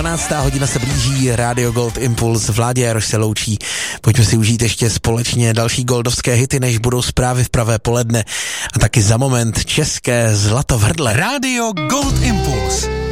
12. hodina se blíží, Radio Gold Impuls, Vládě Jaroš se loučí. Pojďme si užít ještě společně další goldovské hity, než budou zprávy v pravé poledne. A taky za moment české zlato v hrdle. Radio Gold Impuls.